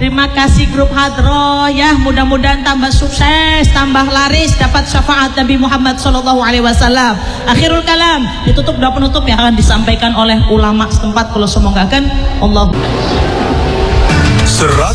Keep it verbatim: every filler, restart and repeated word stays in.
Terima kasih grup Hadroh ya, mudah-mudahan tambah sukses, tambah laris, dapat syafaat Nabi Muhammad Shallallahu Alaihi Wasallam. Akhirul kalam, ditutup doa penutup yang akan disampaikan oleh ulama setempat. Kalau semoga kan Allah.